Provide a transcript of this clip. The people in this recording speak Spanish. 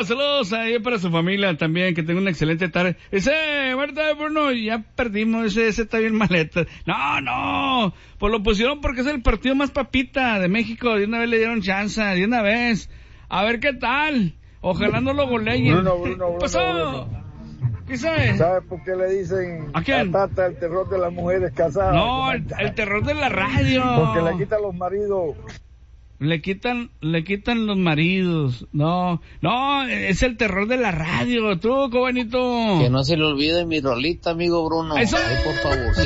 Saludos ahí para su familia también, que tenga una excelente tarde. Marta, Bruno, ya perdimos, ese está bien maleta. No, pues lo pusieron porque es el partido más papita de México, de una vez le dieron chance, de una vez. A ver qué tal, ojalá no lo goleen. Bruno, ¿Qué pasó? ¿Qué sabes? ¿Sabes por qué le dicen ¿A quién? Tata el terror de las mujeres casadas? No, el terror de la radio. Porque le quitan los maridos. Le quitan los maridos. No, es el terror de la radio. Tú, Cobanito. Que no se le olvide mi rolita, amigo Bruno. Eso. Ay, por favor.